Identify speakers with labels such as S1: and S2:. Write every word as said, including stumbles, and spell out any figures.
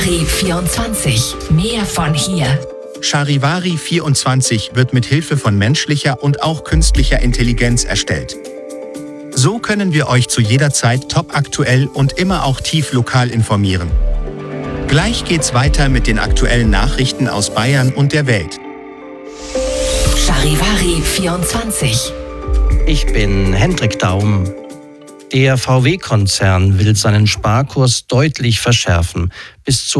S1: vierundzwanzig. Mehr von hier.
S2: Charivari vierundzwanzig wird mit Hilfe von menschlicher und auch künstlicher Intelligenz erstellt. So können wir euch zu jeder Zeit topaktuell und immer auch tief lokal informieren. Gleich geht's weiter mit den aktuellen Nachrichten aus Bayern und der Welt.
S1: Charivari vierundzwanzig.
S3: Ich bin Hendrik Daum. Der V W-Konzern will seinen Sparkurs deutlich verschärfen. Bis zu